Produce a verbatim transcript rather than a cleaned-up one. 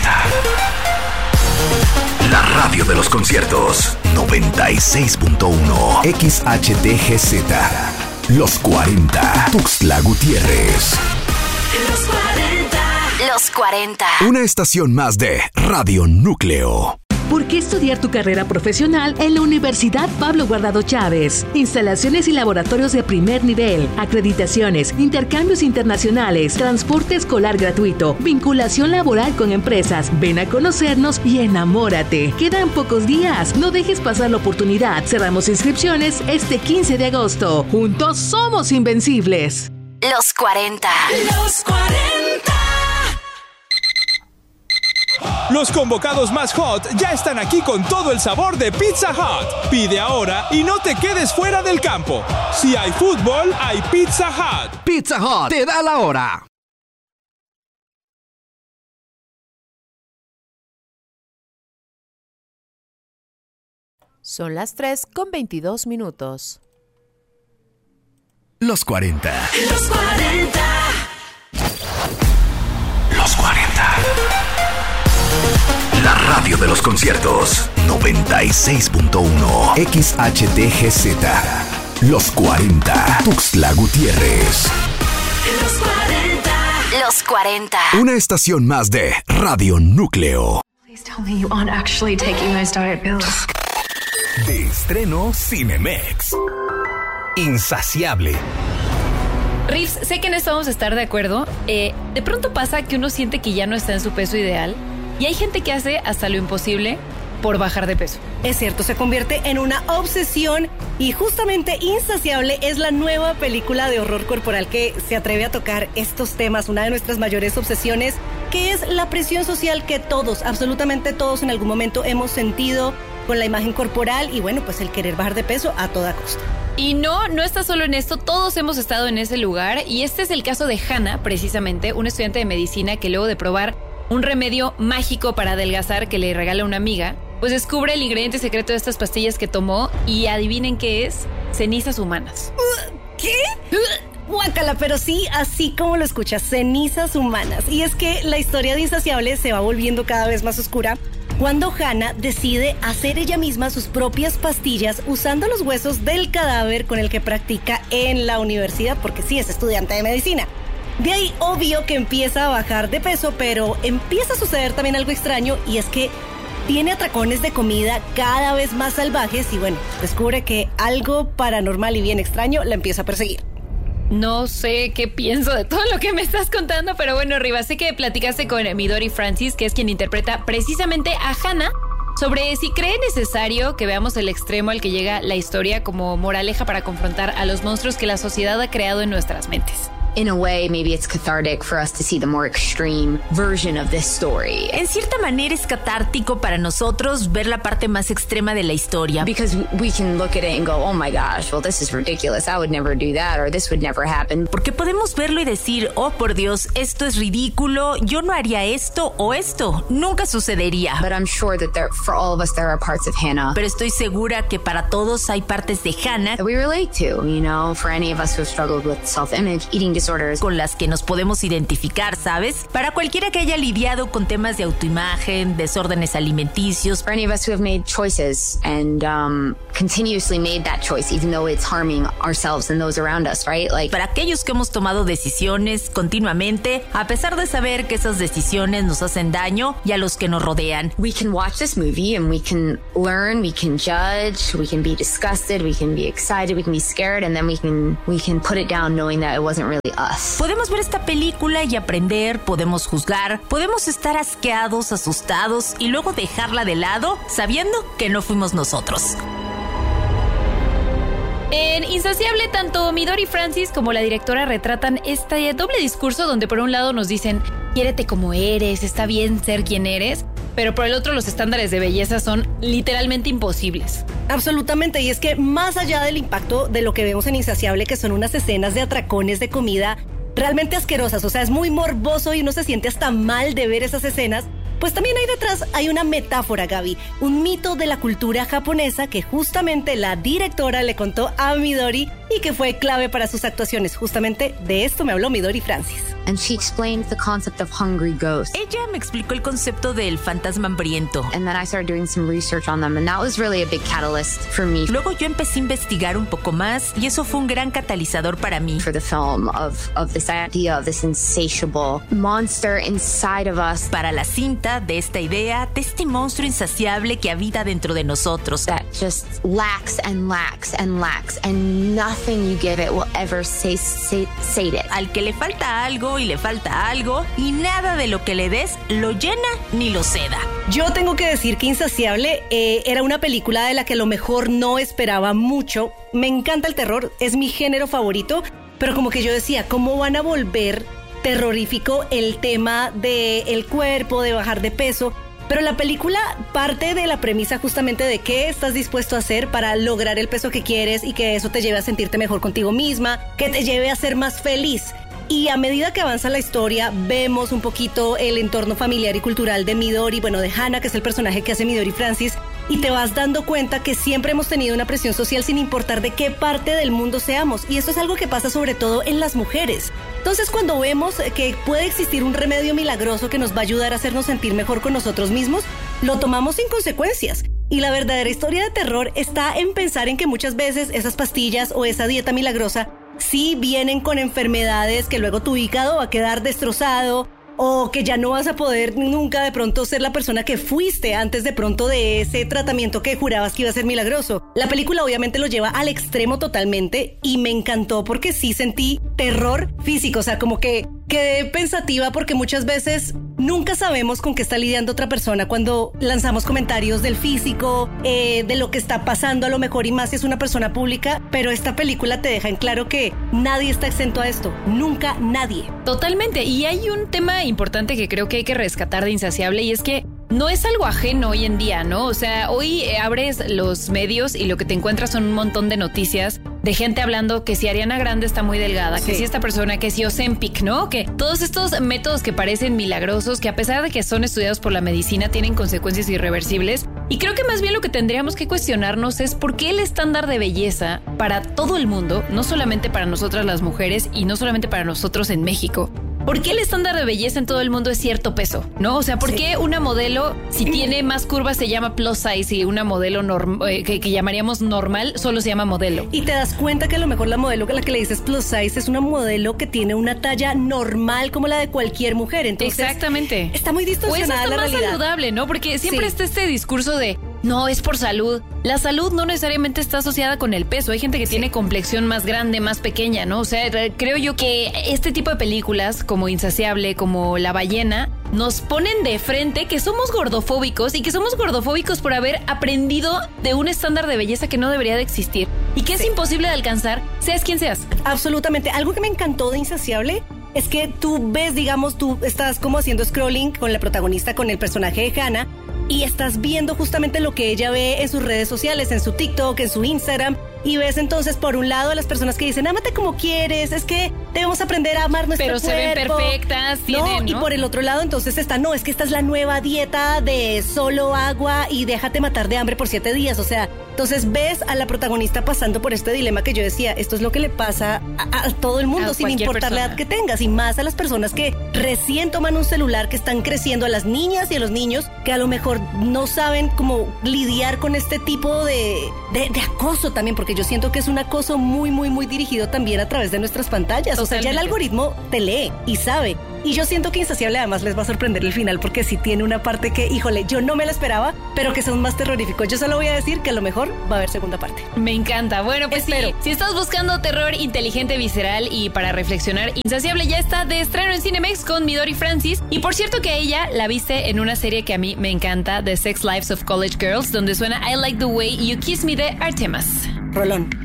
cuarenta. La radio de los conciertos. noventa y seis punto uno. X H T G Z. Los cuarenta. Tuxtla Gutiérrez. Los cuarenta. Los cuarenta. Una estación más de Radio Núcleo. ¿Por qué estudiar tu carrera profesional en la Universidad Pablo Guardado Chávez? Instalaciones y laboratorios de primer nivel, acreditaciones, intercambios internacionales, transporte escolar gratuito, vinculación laboral con empresas. Ven a conocernos y enamórate. Quedan pocos días. No dejes pasar la oportunidad. Cerramos inscripciones este quince de agosto. Juntos somos invencibles. Los cuarenta. Los cuarenta. Los convocados más hot ya están aquí con todo el sabor de Pizza Hut. Pide ahora y no te quedes fuera del campo. Si hay fútbol, hay Pizza Hut. Pizza Hut te da la hora. Son las tres con veintidós minutos. Los cuarenta. Los cuarenta. Los cuarenta. La radio de los conciertos. noventa y seis punto uno. X H T G Z. Los cuarenta. Tuxtla Gutiérrez. Los cuarenta. Los cuarenta. Una estación más de Radio Núcleo. Please tell me you aren't actually taking those diet pills. De estreno Cinemex. Insaciable. Riffs, sé que en esto vamos a estar de acuerdo. Eh, de pronto pasa que uno siente que ya no está en su peso ideal. Y hay gente que hace hasta lo imposible por bajar de peso. Es cierto, se convierte en una obsesión y justamente Insaciable es la nueva película de horror corporal que se atreve a tocar estos temas, una de nuestras mayores obsesiones, que es la presión social que todos, absolutamente todos en algún momento hemos sentido con la imagen corporal y bueno, pues el querer bajar de peso a toda costa. Y no, no está solo en esto, todos hemos estado en ese lugar y este es el caso de Hannah, precisamente, una estudiante de medicina que luego de probar un remedio mágico para adelgazar que le regala una amiga, pues descubre el ingrediente secreto de estas pastillas que tomó y adivinen qué es, cenizas humanas. ¿Qué? Guácala, pero sí, así como lo escuchas, cenizas humanas. Y es que la historia de Insaciable se va volviendo cada vez más oscura cuando Hannah decide hacer ella misma sus propias pastillas usando los huesos del cadáver con el que practica en la universidad, porque sí, es estudiante de medicina. De ahí, obvio que empieza a bajar de peso, pero empieza a suceder también algo extraño y es que tiene atracones de comida cada vez más salvajes y bueno, descubre que algo paranormal y bien extraño la empieza a perseguir. No sé qué pienso de todo lo que me estás contando, pero bueno, Riva, sé que platicaste con Midori Francis, que es quien interpreta precisamente a Hannah, sobre si cree necesario que veamos el extremo al que llega la historia como moraleja para confrontar a los monstruos que la sociedad ha creado en nuestras mentes. In a way, maybe it's cathartic for us to see the more extreme version of this story. En cierta manera es catártico para nosotros ver la parte más extrema de la historia. Because we can look at it and go, oh my gosh, well this is ridiculous. I would never do that or this would never happen. Porque podemos verlo y decir, oh por Dios, esto es ridículo, yo no haría esto o esto, nunca sucedería. But I'm sure that there, for all of us there are parts of Hannah. Pero estoy segura que para todos hay partes de Hannah that we relate to, you know, for any of us who have struggled with self-image, eating disorders, con las que nos podemos identificar, ¿sabes? Para cualquiera que haya lidiado con temas de autoimagen, desórdenes alimenticios. For any of us who have made choices and um, continuously made that choice, even though it's harming ourselves and those around us, right? Like, para aquellos que hemos tomado decisiones continuamente, a pesar de saber que esas decisiones nos hacen daño y a los que nos rodean. We can watch this movie and we can learn, we can judge, we can be disgusted, we can be excited, we can be scared, and then we can we can put it down knowing that it wasn't really us. Podemos ver esta película y aprender, podemos juzgar, podemos estar asqueados, asustados y luego dejarla de lado sabiendo que no fuimos nosotros. En Insaciable, tanto Midori Francis como la directora retratan este doble discurso donde por un lado nos dicen, quiérete como eres, está bien ser quien eres, pero por el otro los estándares de belleza son literalmente imposibles. Absolutamente, y es que más allá del impacto de lo que vemos en Insaciable, que son unas escenas de atracones de comida realmente asquerosas, o sea, es muy morboso y uno se siente hasta mal de ver esas escenas, Pues también ahí detrás hay una metáfora, Gaby, un mito de la cultura japonesa que justamente la directora le contó a Midori y que fue clave para sus actuaciones. Justamente de esto me habló Midori Francis. And she explained the concept of hungry ghosts. Ella me explicó el concepto del fantasma hambriento. And then I started doing some research on them, and that was really a big catalyst for me. Luego yo empecé a investigar un poco más y eso fue un gran catalizador para mí. For the film of of this idea of this insatiable monster inside of us. Para la cinta de esta idea de este monstruo insaciable que habita dentro de nosotros. That just lacks and lacks and lacks, and nothing you give it will ever sate it. Al que le falta algo y le falta algo y nada de lo que le des lo llena ni lo seda. Yo tengo que decir que Insaciable eh, era una película de la que a lo mejor no esperaba mucho. Me encanta el terror, es mi género favorito, pero como que yo decía, ¿cómo van a volver terrorífico el tema del cuerpo, de bajar de peso? Pero la película parte de la premisa justamente de qué estás dispuesto a hacer para lograr el peso que quieres y que eso te lleve a sentirte mejor contigo misma, que te lleve a ser más feliz. Y a medida que avanza la historia, vemos un poquito el entorno familiar y cultural de Midori, bueno, de Hana, que es el personaje que hace Midori Francis, y te vas dando cuenta que siempre hemos tenido una presión social sin importar de qué parte del mundo seamos. Y esto es algo que pasa sobre todo en las mujeres. Entonces, cuando vemos que puede existir un remedio milagroso que nos va a ayudar a hacernos sentir mejor con nosotros mismos, lo tomamos sin consecuencias. Y la verdadera historia de terror está en pensar en que muchas veces esas pastillas o esa dieta milagrosa sí vienen con enfermedades que luego tu hígado va a quedar destrozado o que ya no vas a poder nunca de pronto ser la persona que fuiste antes de pronto de ese tratamiento que jurabas que iba a ser milagroso. La película obviamente lo lleva al extremo totalmente y me encantó porque sí sentí terror físico, o sea, como que quedé pensativa porque muchas veces nunca sabemos con qué está lidiando otra persona cuando lanzamos comentarios del físico, eh, de lo que está pasando a lo mejor y más si es una persona pública, pero esta película te deja en claro que nadie está exento a esto, nunca nadie. Totalmente, y hay un tema importante que creo que hay que rescatar de Insaciable y es que no es algo ajeno hoy en día, ¿no? O sea, hoy abres los medios y lo que te encuentras son un montón de noticias de gente hablando que si Ariana Grande está muy delgada, sí. que si esta persona, que si Ozempic, ¿no? Que todos estos métodos que parecen milagrosos, que a pesar de que son estudiados por la medicina, tienen consecuencias irreversibles. Y creo que más bien lo que tendríamos que cuestionarnos es por qué el estándar de belleza para todo el mundo, no solamente para nosotras las mujeres y no solamente para nosotros en México, ¿por qué el estándar de belleza en todo el mundo es cierto peso? ¿No? O sea, ¿por sí. qué una modelo, si tiene más curvas, se llama plus size y una modelo norm- eh, que, que llamaríamos normal, solo se llama modelo? Y te das cuenta que a lo mejor la modelo a la que le dices plus size es una modelo que tiene una talla normal como la de cualquier mujer. Entonces, exactamente. Está muy distorsionada la realidad. Pues está más saludable, ¿no? Porque siempre sí. está este discurso de no, es por salud. La salud no necesariamente está asociada con el peso. Hay gente que sí. tiene complexión más grande, más pequeña, ¿no? O sea, creo yo que este tipo de películas como Insaciable, como La Ballena, nos ponen de frente que somos gordofóbicos y que somos gordofóbicos por haber aprendido de un estándar de belleza que no debería de existir y que sí. es imposible de alcanzar, seas quien seas. Absolutamente. Algo que me encantó de Insaciable es que tú ves, digamos, tú estás como haciendo scrolling con la protagonista, con el personaje de Hana, y estás viendo justamente lo que ella ve en sus redes sociales, en su TikTok, en su Instagram, y ves entonces por un lado a las personas que dicen ámate como quieres, es que debemos aprender a amar nuestro pero cuerpo. Pero se ven perfectas, tienen, ¿no? Y por el otro lado entonces está, no, es que esta es la nueva dieta de solo agua y déjate matar de hambre por siete días, o sea, entonces ves a la protagonista pasando por este dilema que yo decía, esto es lo que le pasa a, a todo el mundo, a sin importar persona. La edad que tengas, y más a las personas que recién toman un celular, que están creciendo, a las niñas y a los niños que a lo mejor no saben cómo lidiar con este tipo de, de, de acoso también, porque yo siento que es un acoso muy, muy, muy dirigido también a través de nuestras pantallas. Totalmente. O sea, ya el algoritmo te lee y sabe. Y yo siento que Insaciable además les va a sorprender el final, porque sí tiene una parte que, híjole, yo no me la esperaba, pero que son más terroríficos. Yo solo voy a decir que a lo mejor va a haber segunda parte. Me encanta. Bueno, pues Espero. sí, si estás buscando terror inteligente, visceral y para reflexionar, Insaciable ya está de estreno en Cinemex con Midori Francis. Y por cierto que a ella la viste en una serie que a mí me encanta, The Sex Lives of College Girls, donde suena I Like the Way You Kiss Me de Artemas. Rolón.